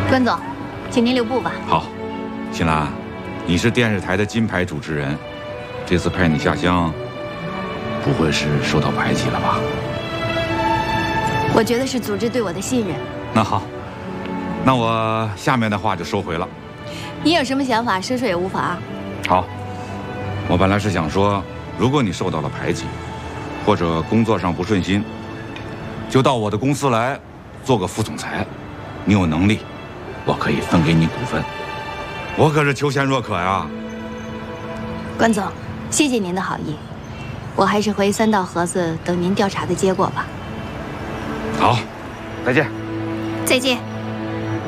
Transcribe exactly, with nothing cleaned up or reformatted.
关总，请您留步吧。 好，秦岚，你是电视台的金牌主持人，这次派你下乡，不会是受到排挤了吧？ 我觉得是组织对我的信任。 那好，那我下面的话就收回了。 你有什么想法，说说也无妨。 好，我本来是想说，如果你受到了排挤，或者工作上不顺心，就到我的公司来做个副总裁。你有能力，我可以分给你股份。我可是求贤若渴呀。 关总，谢谢您的好意，我还是回三道河子等您调查的结果吧。 好，再见。 再见。